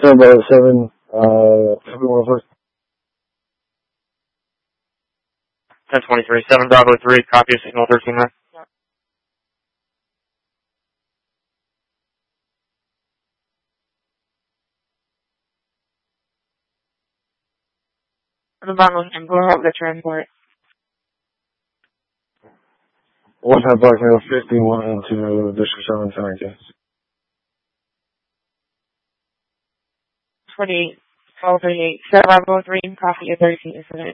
7 everyone first. 1023, 7 Bravo 3, copy of signal 13 there. The Bravo and go ahead with the transport. What's that Black Mail 51 to District 7 tonight, yes. 48, 1238, 7 Bravo 3, copy of 13 incident.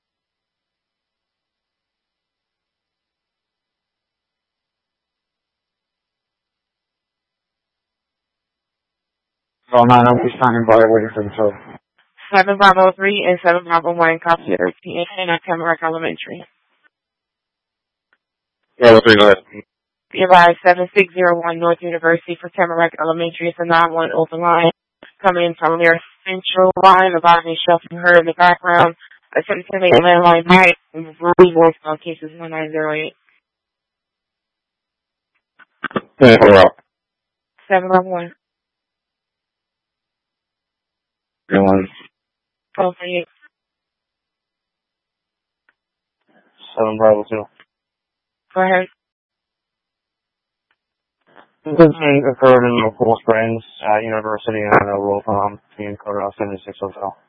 Oh, 9, I'll be standing by waiting for the tow. 7 Bravo 3 and 7 Bravo 1, copy of 13 incident at Tamarack Elementary. Yeah, 3, go ahead. Be advised 7601 North University for Tamarack Elementary. It's a 9-1 open line. Coming in from their central line, about me shuffling her in the background. Attempting to make a landline night. Voicemail cases 1908. Yeah, we're out. 711. Airlines. 1238. 7 Bravo 2. Go ahead. This incident occurred in Cool Springs University and Roll Palm, in Colorado 76 Hotel.